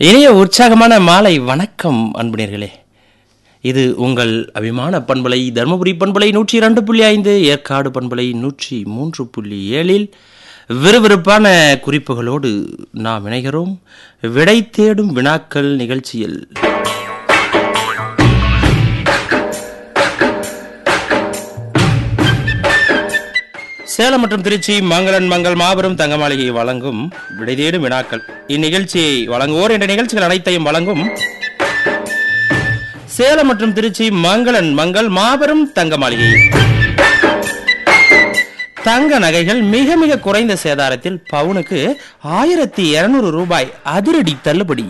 இனிய உற்சாகமான மாலை வணக்கம் அன்புநேர்களே. இது உங்கள் அபிமான பண்பலை தருமபுரி பண்பலை 102.5, ஏற்காடு பண்பலை 103.7 விறுவிறுப்பான குறிப்புகளோடு நாம் இணைகிறோம் விடை தேடும் வினாக்கள் நிகழ்ச்சியில். சேலம் மற்றும் திருச்சி மங்களன் மங்கள் மாபெரும் தங்க மாளிகை வழங்கும் விடை தேடும் வினாக்கள். இந்நிகழ்ச்சியை வழங்குவோர் என்ற நிகழ்ச்சிகள் அனைத்தையும் வழங்கும் சேலம் மற்றும் திருச்சி மங்களன் மங்கள் மாபெரும் தங்க மாளிகை. தங்க நகைகள் மிக மிக குறைந்த சேதாரத்தில் பவுனுக்கு 1200 ரூபாய் அதிரடி தள்ளுபடி.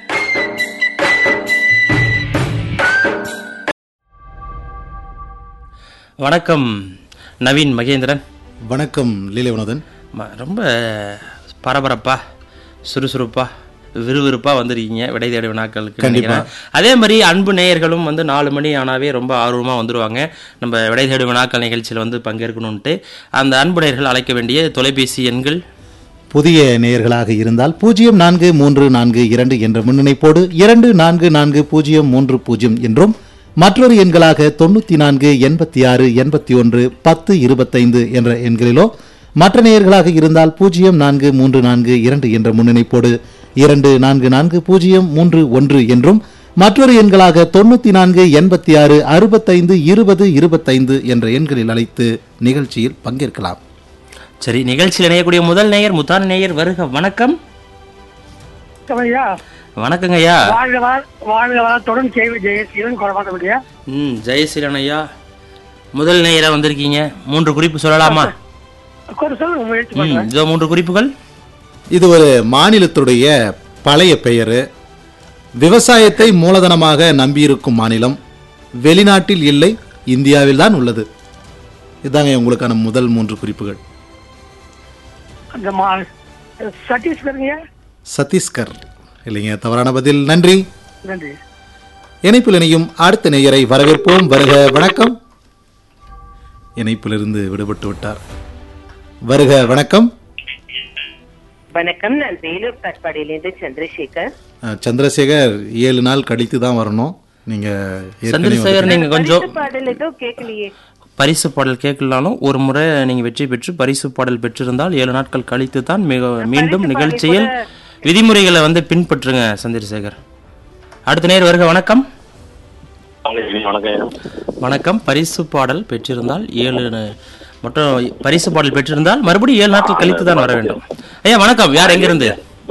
வணக்கம் நவீன் மகேந்திரன். வணக்கம் லீலவனதன். ரொம்ப பரபரப்பா சுறுசுறுப்பா விறுவிறுப்பா வந்திருக்கீங்க விடை தேட வினாக்களுக்கு. நினைக்கிறேன் அதே மாதிரி அன்பு நேயர்களும் 4 மணி ஆனாவே ரொம்ப ஆர்வமாக வந்துடுவாங்க நம்ம விடை தேடு வினாக்கள் நிகழ்ச்சியில் பங்கேற்கணும்ட்டு. அந்த அன்பு நேயர்கள் அழைக்க வேண்டிய தொலைபேசி எண்கள்: புதிய நேயர்களாக இருந்தால் 0342 என்ற முன்னிணைப்போடு 244030 என்றும், மற்றொரு எண்களாக 94 86 81 10 25 என்ற எண்களிலோ, மற்ற நேயர்களாக இருந்தால் 0434 என்ற முன்னிணைப்போடு 244031 என்றும், மற்றொரு எண்களாக 94 86 65 20 25 என்ற எண்களில் அழைத்து நிகழ்ச்சியில் பங்கேற்கலாம். சரி, நிகழ்ச்சியில் இணையக்கூடிய முதல் நேயர் முத்தான நேயர் வருக. வணக்கம். வணக்கங்க ஐயா. ஜெயசீலன் ஐயா, முதல் நேயரா வந்திருக்கீங்க. 3 குறிப்பு சொல்லலாமா? 3 குறிப்புகள். இது ஒரு மாநிலத்துடைய பழைய பெயர். விவசாயத்தை மூலதனமாக நம்பியிருக்கும் மாநிலம். வெளிநாட்டில் இல்லை, இந்தியாவில் தான் உள்ளது. இதாங்க உங்களுக்கான முதல் 3 குறிப்புகள். சத்தீஸ்கர் இல்லைங்க, தவறான பதில். நன்றி. இணைப்பில் இணையும் அடுத்த நேயரை வரவேற்போம். வருக. வணக்கம். இணைப்பிலிருந்து விடுபட்டு விட்டார். வருக. வணக்கம். வணக்கம், நான் வேலூர் காட்பாடியிலிருந்து சந்திரசேகர். சந்திரசேகர் 7 நாள் கழித்து தான் வரணும். நீங்க சந்திரசேகர் நீங்க கொஞ்சம் பாடல் ஏதோ கேட்கலையே. பரிசு பாடல் கேட்கலாலும் ஒரு முறை நீங்க வெற்றி பெற்று பரிசு பாடல் பெற்றிருந்தால் 7 நாட்கள் கழித்து தான் மீண்டும் நிகழ்ச்சியில் விதிமுறைகளை பின்பற்றுங்க சந்திரசேகர். அடுத்த நேர் வருக. வணக்கம். வணக்கம். பரிசு பாடல் பெற்றிருந்தால் 7 மற்றும் பரிசு பாடல் பெற்றிருந்தால் மறுபடியும் 7 நாட்கள் கழித்து தான் வர வேண்டும். ஐயா வணக்கம். யார் எங்கிருந்து?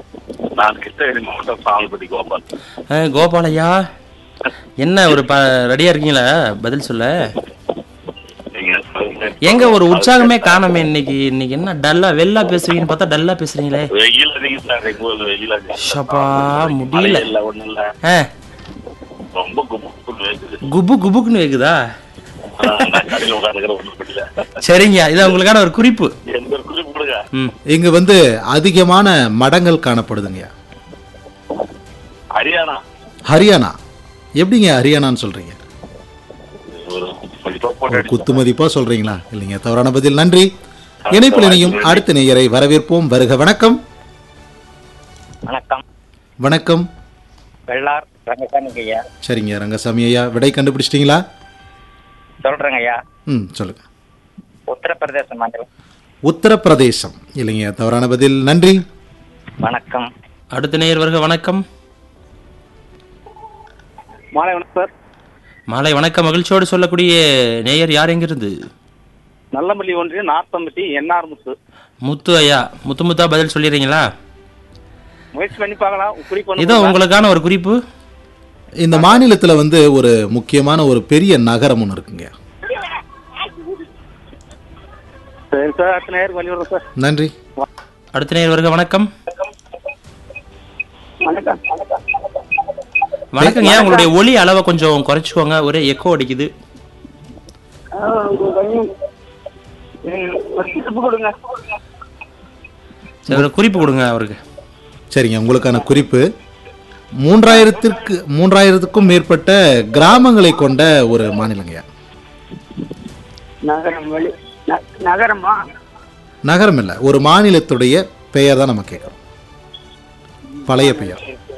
கோபால் ஐயா, என்ன ஒரு ரெடியா இருக்கீங்களா பதில் சொல்ல? எங்க ஒரு உற்சாகமே காணமே இன்னைக்கு. என்ன டல்லா வெள்ளா பேசுவீங்கன்னு பார்த்தா டல்லா பேசுறீங்களே. முடியல. குபு குபுக்குன்னு வேக்குதா? சரிங்க, இது உங்களுக்கான ஒரு குறிப்பு. இங்க அதிகமான மடங்கள் காணப்படுதுங்க. ஹரியானா. எப்படிங்க ஹரியானான்னு சொல்றீங்க? குத்து மதிப்பா சொல்றீங்களா? இல்லைங்க, தவறான பதில். நன்றி. இணைப்பில் இணையும் அடுத்த நேயரை வரவேற்போம். வருக. வணக்கம். வணக்கம். வணக்கம். வெள்ளார் ரங்கசாமி ஐயா. சரிங்க ரங்கசாமி ஐயா, விடை கண்டுபிடிச்சிட்டீங்களா? சொல்றேங்க ஐயா. சொல்லுங்க. உத்தரப்பிரதேசம் மாநிலம். உத்தரப்பிரதேசம். இல்லைங்க, தவறான பதில். நன்றி. வணக்கம். அடுத்த நேயர் வருக. வணக்கம். மாலை வணக்கம் சார். மாலை வணக்கம். மகிழ்ச்சியோடு சொல்லக்கூடிய நேயர் யார் எங்கிருந்து? நல்லமல்லி ஒன்றிய நார்த்தம்பட்டி என்ஆர் முத்து. முத்து ஐயா, முத்தா பதில் சொல்லிடுறீங்களா? முயற்சி பண்ணி பார்க்கலாம். இதோ உங்களுக்கான ஒரு குறிப்பு. இந்த மாநிலத்துல ஒரு முக்கியமான ஒரு பெரிய நகரம் ஒன்று இருக்குங்க. சரி சார், அடுத்த நேயர் வழிவிடுறோம் சார். நன்றி. அடுத்த நேயர் வருக. வணக்கம். வணக்கம். வணக்கங்க. உங்களுடைய ஒலி அளவை கொஞ்சம் குறைச்சிக்கோங்க, ஒரே எக்கோ அடிக்குது. சரி, ஒரு குறிப்பு கொடுங்க அவருக்கு. சரிங்க, உங்களுக்கான குறிப்பு. 3000க்கும் மேற்பட்ட கிராமங்களை கொண்ட ஒரு மாநிலங்கய்யா. நகரமா? நகரம் இல்ல, ஒரு மாநிலத்துடைய பெயர் தான் நம்ம கேட்கிறோம். பழைய பெயர்.